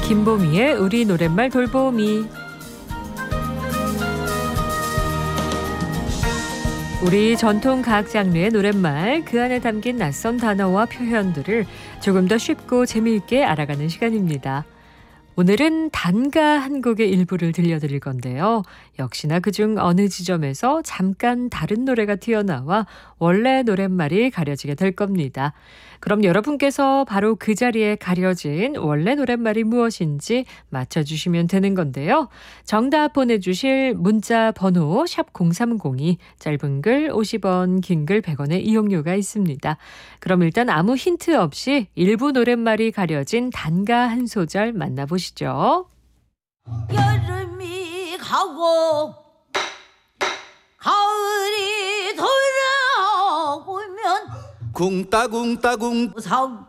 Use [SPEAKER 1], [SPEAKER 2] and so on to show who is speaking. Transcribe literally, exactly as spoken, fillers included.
[SPEAKER 1] 김보미의 우리 노랫말 돌보미. 우리 전통 각 장르의 노랫말, 그 안에 담긴 낯선 단어와 표현들을 조금 더 쉽고 재미있게 알아가는 시간입니다. 오늘은 단가 한 곡의 일부를 들려드릴 건데요. 역시나 그중 어느 지점에서 잠깐 다른 노래가 튀어나와 원래 노랫말이 가려지게 될 겁니다. 그럼 여러분께서 바로 그 자리에 가려진 원래 노랫말이 무엇인지 맞춰주시면 되는 건데요. 정답 보내주실 문자 번호 샵 공삼공이, 짧은 글 오십 원, 긴 글 백 원의 이용료가 있습니다. 그럼 일단 아무 힌트 없이 일부 노랫말이 가려진 단가 한 소절 만나보시죠.
[SPEAKER 2] 여름이 가고 가을이 돌아오면
[SPEAKER 3] 궁따궁따궁
[SPEAKER 2] 상